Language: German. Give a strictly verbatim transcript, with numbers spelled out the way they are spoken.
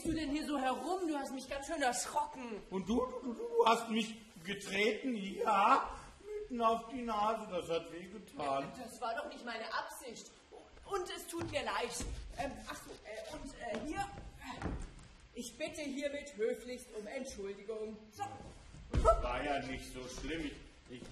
springst du denn hier so herum? Du hast mich ganz schön erschrocken. Und du, du, du hast mich getreten, ja, mitten auf die Nase, das hat wehgetan. Das war doch nicht meine Absicht. Und es tut mir leid. Ähm, ach so, äh, und äh, hier, ich bitte hiermit höflichst um Entschuldigung. So. Das war ja nicht so schlimm. Ich